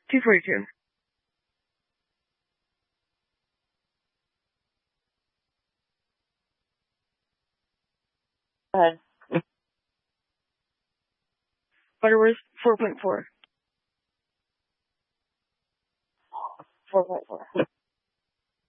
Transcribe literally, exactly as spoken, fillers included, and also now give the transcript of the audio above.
two forty-two. Go ahead. Butterworth, four point four. four point four.